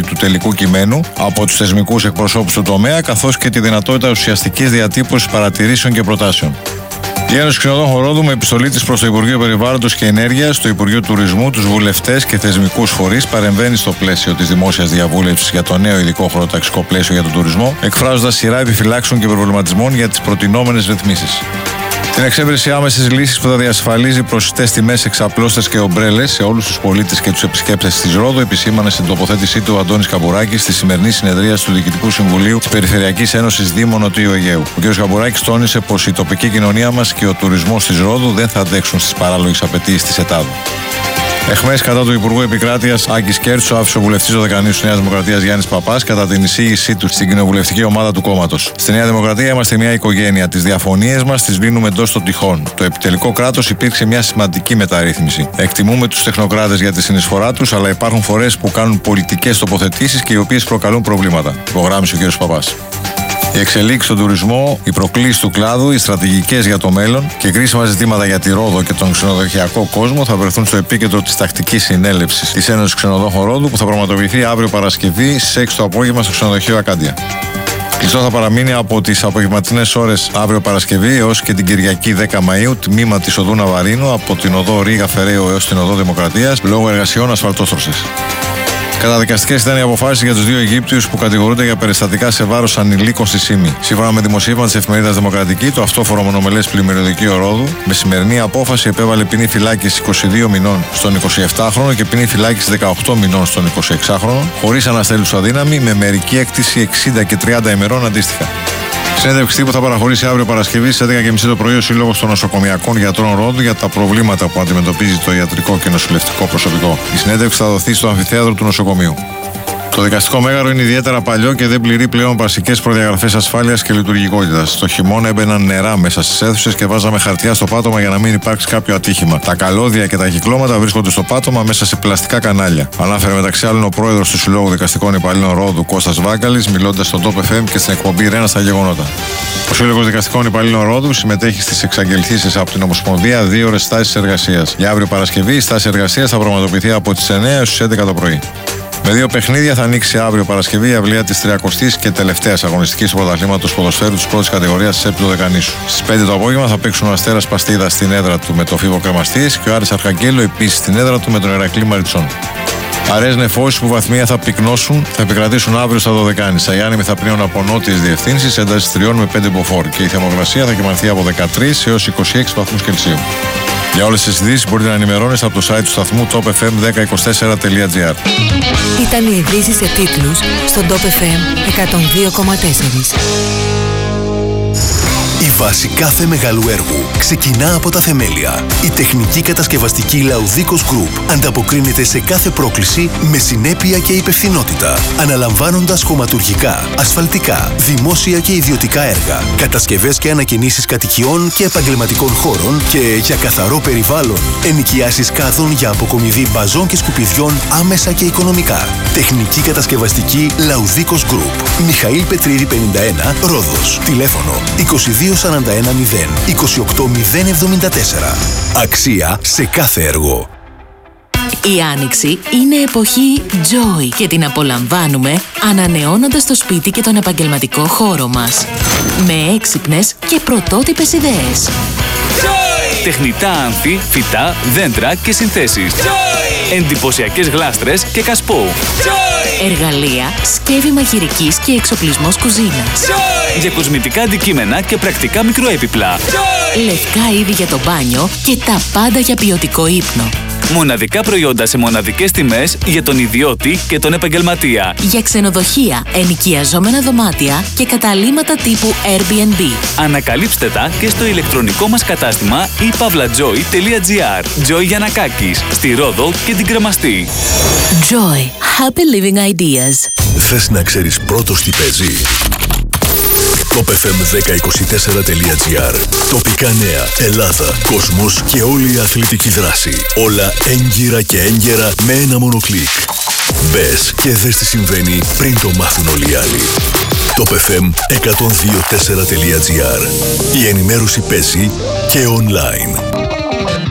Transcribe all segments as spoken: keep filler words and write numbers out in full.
του τελικού κειμένου από τους θεσμικούς εκπροσώπους του τομέα, καθώς και τη δυνατότητα ουσιαστικής διατύπωσης παρατηρήσεων και προτάσεων. Η Ένωση Ξενοδόχων Ρόδου, με επιστολή της προς το Υπουργείο Περιβάλλοντος και Ενέργειας, το Υπουργείο Τουρισμού, τους βουλευτές και θεσμικούς φορείς, παρεμβαίνει στο πλαίσιο της δημόσιας διαβούλευσης για το νέο ειδικό χωροταξικό πλαίσιο για τον τουρισμό, εκφράζοντας σειρά επιφυλάξεων και προβληματισμών για τις προτινόμενες ρυθμίσεις. Την εξέβρεση άμεσης λύσης που θα διασφαλίζει προσιτές τιμές, εξαπλώστες και ομπρέλες σε όλους τους πολίτες και τους επισκέπτες της Ρόδου, επισήμανε στην τοποθέτησή του ο Αντώνης Καμπουράκης στη σημερινή συνεδρίαση του Διοικητικού Συμβουλίου της Περιφερειακής Ένωσης Δήμων Νοτιού Αιγαίου. Ο κ. Καμπουράκης τόνισε πως η τοπική κοινωνία μας και ο τουρισμός της Ρόδου δεν θα αντέξουν στις παράλογες απαιτήσεις της ΕΤΑΔ. Εχμές κατά του Υπουργού Επικράτειας Άκης Κέρτσου, άφησε ο βουλευτής Δωδεκανήσου της Νέας Δημοκρατίας Γιάννης Παπάς κατά την εισήγησή του στην κοινοβουλευτική ομάδα του κόμματος. Στη Νέα Δημοκρατία είμαστε μια οικογένεια. Τις διαφωνίες μας τις λύνουμε εντός των τυχών. Το επιτελικό κράτος υπήρξε μια σημαντική μεταρρύθμιση. Εκτιμούμε τους τεχνοκράτες για τη συνεισφορά τους, αλλά υπάρχουν φορές που κάνουν πολιτικές τοποθετήσεις και οι οποίες προκαλούν προβλήματα, υπογράμμισε ο κ. Παπάς. Οι εξελίξεις στον τουρισμό, οι προκλήσεις του κλάδου, οι στρατηγικές για το μέλλον και κρίσιμα ζητήματα για τη Ρόδο και τον ξενοδοχειακό κόσμο θα βρεθούν στο επίκεντρο της τακτικής συνέλευσης της Ένωσης Ξενοδόχων Ρόδου, που θα πραγματοποιηθεί αύριο Παρασκευή στις έξι το απόγευμα στο ξενοδοχείο Ακάντια. Κλειστό θα παραμείνει από τις απογευματινές ώρες αύριο Παρασκευή έως και την Κυριακή δέκα Μαΐου τμήμα της οδού Ναβαρίνου από την οδό Ρήγα Φεραίου έως την οδό Δημοκρατίας λόγω εργασιών ασφαλτόστρωσης. Καταδικαστικές ήταν οι αποφάσεις για τους δύο Αιγύπτιους που κατηγορούνται για περιστατικά σε βάρος ανηλίκων στη Σύμη. Σύμφωνα με δημοσίευμα της εφημερίδας Δημοκρατική, το αυτόφορο μονομελές πλημμυριωδικείο Ρόδου με σημερινή απόφαση επέβαλε ποινή φυλάκισης είκοσι δύο μηνών στον εικοσιεπτάχρονο και ποινή φυλάκισης δεκαοκτώ μηνών στον εικοσιεξάχρονο, χωρίς αναστέλους αδύναμη, με μερική έκτηση εξήντα και τριάντα ημερών αντίστοιχα. Συνέντευξη που θα παραχωρήσει αύριο Παρασκευή στις έντεκα και μισή το πρωί ο Σύλλογος των Νοσοκομιακών Γιατρών Ρόδου για τα προβλήματα που αντιμετωπίζει το ιατρικό και νοσηλευτικό προσωπικό. Η συνέντευξη θα δοθεί στο αμφιθέατρο του νοσοκομείου. Το δικαστικό μέγαρο είναι ιδιαίτερα παλιό και δεν πληρεί πλέον βασικές προδιαγραφές ασφάλειας και λειτουργικότητας. Το χειμώνα έμπαιναν νερά μέσα στις αίθουσες και βάζαμε χαρτιά στο πάτωμα για να μην υπάρξει κάποιο ατύχημα. Τα καλώδια και τα κυκλώματα βρίσκονται στο πάτωμα μέσα σε πλαστικά κανάλια. Ανάφερε μεταξύ άλλων ο πρόεδρος του Συλλόγου Δικαστικών Υπαλλήλων Ρόδου, Κώστας Βάγκαλης, μιλώντας στον Top εφ εμ και στην εκπομπή Ρένα στα γεγονότα. Ο Σύλλογος Δικαστικών Υπαλλήλων Ρόδου συμμετέχει στις εξαγγελθήσεις από την Ομοσπονδία δύο ώρες στάσης εργασίας. Για αύριο Παρασκευή η στάση εργασίας θα πραγματοποιηθεί από τις εννιά έως τις έντεκα το πρωί. Με δύο παιχνίδια θα ανοίξει αύριο Παρασκευή η αυλαία της τριακοστής και τελευταίας αγωνιστικής του πρωταθλήματος ποδοσφαίρου της πρώτης κατηγορίας της ΕΠ Δωδεκανήσου. Στις πέντε το απόγευμα θα παίξουν ο Αστέρας Παστίδας στην έδρα του με το Φίβο Κρεμαστής και ο Άρης Αρχαγγέλου επίσης στην έδρα του με τον Ηρακλή Μαριτσών. Αραιές νεφώσεις που βαθμία θα πυκνώσουν θα επικρατήσουν αύριο στα Δωδεκάνησα. Οι άνεμοι θα πνέουν από νότιες διευθύνσεις έντασης τριών με πέντε μποφόρ και η θερμοκρασία θα κυμανθεί από δεκατρείς έως είκοσι έξι βαθμούς Κελσίου. Για όλες τις ειδήσεις μπορείτε να ενημερώνεστε από το site του σταθμού top f m ένα μηδέν δύο τέσσερα τελεία τζι άρ. Ήταν οι ειδήσεις σε τίτλους στον Top εφ εμ εκατόν δύο κόμμα τέσσερα. Η βάση κάθε μεγάλου έργου ξεκινά από τα θεμέλια. Η τεχνική κατασκευαστική Laudikos Group ανταποκρίνεται σε κάθε πρόκληση με συνέπεια και υπευθυνότητα, αναλαμβάνοντας χωματουργικά, ασφαλτικά, δημόσια και ιδιωτικά έργα, κατασκευές και ανακαινήσεις κατοικιών και επαγγελματικών χώρων και για καθαρό περιβάλλον, ενοικιάσεις κάδων για αποκομιδή μπαζών και σκουπιδιών άμεσα και οικονομικά. Τεχνική κατασκευαστική Laudikos Group. Μιχαήλ Πετρίδη πενήντα ένα, Ρόδος. Τηλέφωνο είκοσι δύο σαράντα ένα μηδέν είκοσι οκτώ μηδέν εβδομήντα τέσσερα. Αξία σε κάθε έργο. Η Άνοιξη είναι εποχή Joy και την απολαμβάνουμε ανανεώνοντας το σπίτι και τον επαγγελματικό χώρο μας. Με έξυπνες και πρωτότυπες ιδέες. Joy! Τεχνητά άνθη, φυτά, δέντρα και συνθέσεις. Joy! Εντυπωσιακές γλάστρες και κασπό. Joy! Εργαλεία, σκεύη μαγειρικής και εξοπλισμός κουζίνας. Joy! Για κοσμητικά αντικείμενα και πρακτικά μικροέπιπλα. Joy! Λευκά είδη για το μπάνιο και τα πάντα για ποιοτικό ύπνο. Μοναδικά προϊόντα σε μοναδικές τιμές για τον ιδιώτη και τον επαγγελματία. Για ξενοδοχεία, ενοικιαζόμενα δωμάτια και καταλύματα τύπου Airbnb. Ανακαλύψτε τα και στο ηλεκτρονικό μας κατάστημα i pavlajoy τελεία τζι άρ. Joy Γιαννακάκης, στη Ρόδο και την Κρεμαστή. Joy. Happy living ideas. Θες να ξέρεις πρώτος τι παίζει? top f m ένα μηδέν δύο τέσσερα τελεία τζι άρ. Τοπικά νέα, Ελλάδα, κόσμος και όλη η αθλητική δράση. Όλα έγκυρα και έγκαιρα με ένα μόνο κλικ. Μπες και δες τι συμβαίνει πριν το μάθουν όλοι οι άλλοι. top f m εκατόν δύο τέσσερα τελεία τζι άρ. Η ενημέρωση παίζει και online.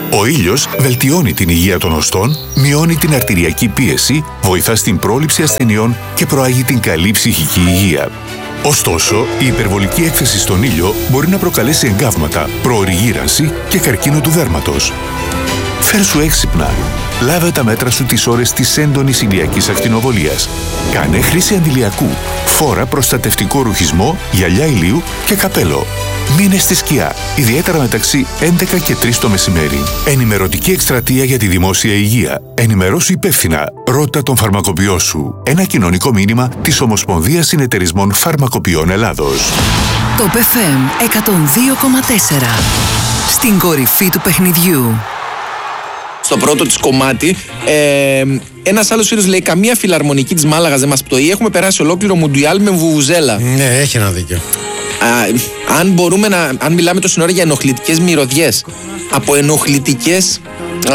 Ο ήλιος βελτιώνει την υγεία των οστών, μειώνει την αρτηριακή πίεση, βοηθά στην πρόληψη ασθενειών και προάγει την καλή ψυχική υγεία. Ωστόσο, η υπερβολική έκθεση στον ήλιο μπορεί να προκαλέσει εγκάβματα, προωρή γύρανση και καρκίνο του δέρματος. Φέρσου έξυπνα. Λάβε τα μέτρα σου τις ώρες της έντονης ηλιακής ακτινοβολίας. Κάνε χρήση αντιλιακού. Φόρα προστατευτικό ρουχισμό, γυαλιά ηλίου και καπέλο. Μείνε στη σκιά, ιδιαίτερα μεταξύ έντεκα και τρεις το μεσημέρι. Ενημερωτική εκστρατεία για τη δημόσια υγεία. Ενημερώσου υπεύθυνα. Ρώτα τον φαρμακοποιό σου. Ένα κοινωνικό μήνυμα της Ομοσπονδίας Συνεταιρισμών Φαρμακοποιών Ελλάδος. Το εφ εμ εκατόν δύο κόμμα τέσσερα. Στην κορυφή του παιχνιδιού. Στο πρώτο της κομμάτι, ε, ένας άλλος φίλος λέει: καμία φιλαρμονική της Μάλαγας δεν μας πτωεί. Έχουμε περάσει ολόκληρο Μουντιάλ με βουβουζέλα. Ναι, έχει ένα δίκιο. Α, αν μπορούμε να. Αν μιλάμε τόση ώρα για ενοχλητικές μυρωδιές, από ενοχλητικές ε,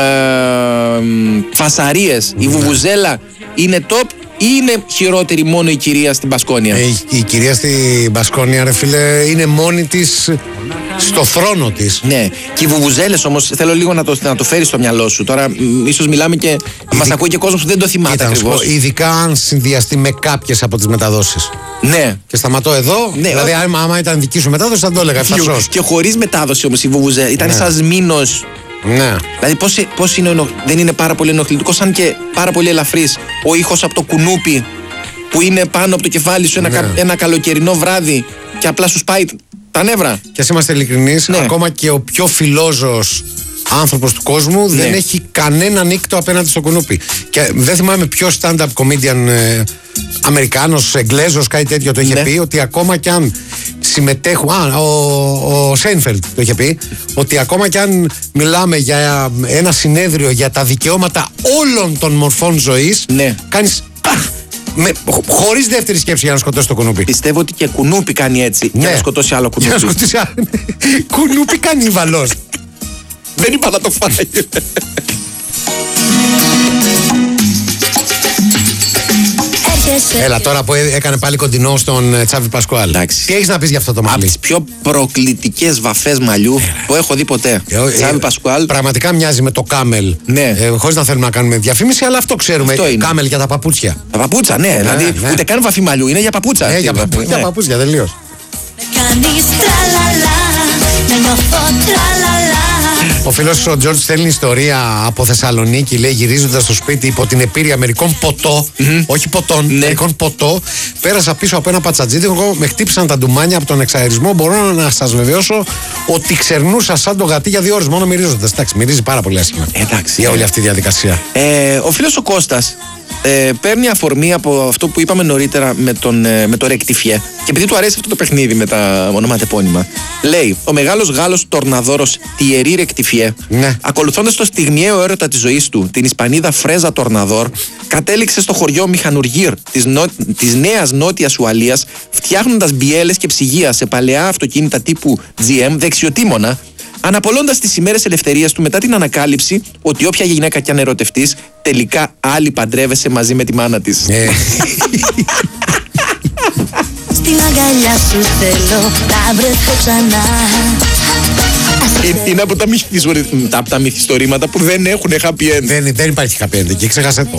φασαρίες, η βουβουζέλα είναι top ή είναι χειρότερη μόνο η κυρία στην Μπασκόνια? Ε, η, η κυρία στην Μπασκόνια, ρε φίλε, είναι μόνη της στο θρόνο της. Ναι, και οι βουβουζέλες όμως θέλω λίγο να το, να το φέρεις στο μυαλό σου. Τώρα, μ, ίσως μιλάμε και. Ειδι... μας ακούει και κόσμος που δεν το θυμάται ακριβώς. Ειδικά αν συνδυαστεί με κάποιες από τις μεταδόσεις. Ναι. Και σταματώ εδώ. Ναι, δηλαδή, ό... άμα, άμα ήταν δική σου μετάδοση, θα το έλεγα. Και, και χωρίς μετάδοση όμως η βουβουζέλα. Ήταν ναι. σαν σμήνος. Ναι. Δηλαδή, πώς, πώς είναι, δεν είναι πάρα πολύ ενοχλητικός, σαν και πάρα πολύ ελαφρύς ο ήχος από το κουνούπι που είναι πάνω από το κεφάλι σου ένα, ναι. κα, ένα καλοκαιρινό βράδυ και απλά σου σπάει τα νεύρα. Και ας είμαστε ειλικρινείς, ναι. ακόμα και ο πιο φιλόζωος άνθρωπος του κόσμου ναι. δεν έχει κανένα νύκτο απέναντι στο κουνούπι. Και δεν θυμάμαι ποιο stand-up comedian ε, Αμερικάνος, Εγγλέζος, κάτι τέτοιο το είχε ναι. πει, ότι ακόμα κι αν συμμετέχουν. Α, ο, ο Σέινφελντ το είχε πει, ότι ακόμα κι αν μιλάμε για ένα συνέδριο για τα δικαιώματα όλων των μορφών ζωής, ναι. κάνεις. Με, χωρίς δεύτερη σκέψη για να σκοτώσει το κουνούπι. Πιστεύω ότι και κουνούπι κάνει έτσι. Ναι. Για να σκοτώσει άλλο κουνούπι. Για να σκοτώσει άλλο. Κουνούπι κάνει βαλός. Δεν είπα να το φάει. Έλα τώρα που έκανε πάλι κοντινό στον Τσάβη Πασκουάλ. Εντάξει. Τι έχεις να πεις για αυτό το μαλλί? Από τις πιο προκλητικές βαφές μαλλιού που έχω δει ποτέ. Ε, ε, Τσάβη Πασκουάλ. Πραγματικά μοιάζει με το Κάμελ. Ναι. Ε, χωρίς να θέλουμε να κάνουμε διαφήμιση, αλλά αυτό ξέρουμε. Αυτό Κάμελ για τα παπούτσια. Τα παπούτσα, ναι. ναι δηλαδή ναι. ούτε καν βαφή μαλλιού, είναι για παπούτσα. Ναι, για, παπού, ναι. για παπούτσια, τελείως. Ο φίλος ο Τζορτζ στέλνει ιστορία από Θεσσαλονίκη. Λέει, γυρίζοντας στο σπίτι υπό την επίρρεια μερικών ποτό, mm-hmm. όχι ποτών, ναι. μερικών ποτό, πέρασα πίσω από ένα πατσατζίδικο, με χτύπησαν τα ντουμάνια από τον εξαερισμό. Μπορώ να σας βεβαιώσω ότι ξερνούσα σαν το γατί για δύο ώρες μόνο μυρίζοντας. Εντάξει, μυρίζει πάρα πολύ άσχημα. Εντάξει, για όλη αυτή τη διαδικασία. Ε, ο φίλος ο Κώστας ε, παίρνει αφορμή από αυτό που είπαμε νωρίτερα με, τον, ε, με το Ρεκτιφιέ. Και επειδή του αρέσει αυτό το παιχνίδι με τα ονοματεπώνυμα, λέει: ο μεγάλος Γάλλος τορναδόρος Τιερί Ρεκτιφιέ, ναι. ακολουθώντας το στιγμιαίο έρωτα της ζωής του, την Ισπανίδα Φρέζα Τορναδόρ, κατέληξε στο χωριό Μιχανουργύρ της, νο... της νέας νότιας Ουαλίας, φτιάχνοντας μπιέλες και ψυγεία σε παλαιά αυτοκίνητα τύπου τζι εμ δεξιοτήμωνα, αναπολώντας τις ημέρες ελευθερίας του μετά την ανακάλυψη ότι όποια γυναίκα κι αν ερωτευτείς, τελικά άλλη παντρεύεσαι μαζί με τη μάνα της. Στην αγκαλιά σου θέλω να βρεθώ ξανά. Είναι από τα, μυθιστορήματα που δεν έχουν happy end. Δεν, δεν υπάρχει happy end και ξέχασε το.